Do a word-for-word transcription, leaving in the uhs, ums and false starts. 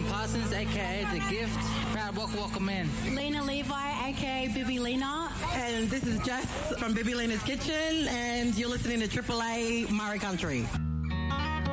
Parsons, a k a. The Gift. Proud welcome, welcome in. Lena Levi, a k a. Bibi Lena. And this is Jess from Bibi Lena's Kitchen, and you're listening to Triple A Murray Country.